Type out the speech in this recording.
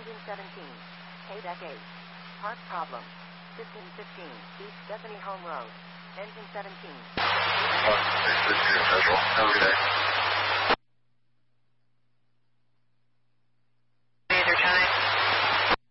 Engine 17. Deck 8. Part problem. 1515 East Bethany Home Road. Engine 17. 616 Central. Have a good day.